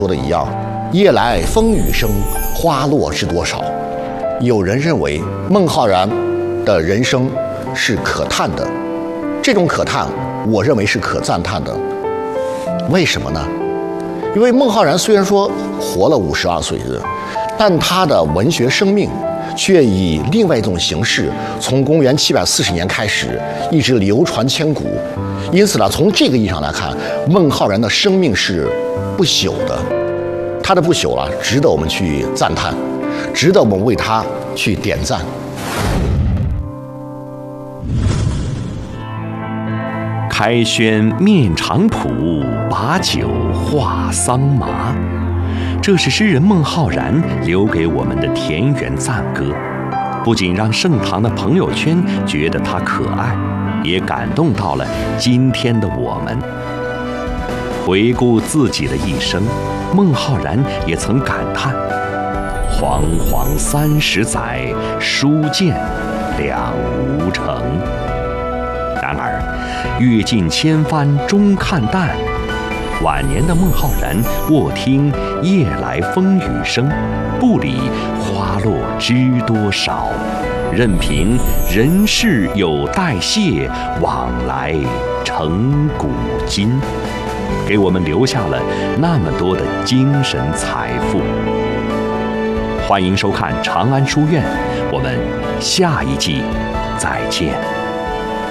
说的一样，夜来风雨声，花落知多少。有人认为孟浩然的人生是可叹的，这种可叹，我认为是可赞叹的。为什么呢？因为孟浩然虽然说活了52岁，但他的文学生命却以另外一种形式，从公元740年开始，一直流传千古。因此呢，从这个意义上来看，孟浩然的生命是不朽的，他的不朽啊，值得我们去赞叹，值得我们为他去点赞。 开轩面场圃，把酒话桑麻。这是诗人孟浩然留给我们的田园赞歌，不仅让盛唐的朋友圈觉得他可爱，也感动到了今天的我们。回顾自己的一生，孟浩然也曾感叹：煌煌30载，书剑两无成。然而，阅尽千帆终看淡。晚年的孟浩然卧听夜来风雨声，不理花落知多少，任凭人世有代谢，往来成古今，给我们留下了那么多的精神财富。欢迎收看长安书院，我们下一季再见。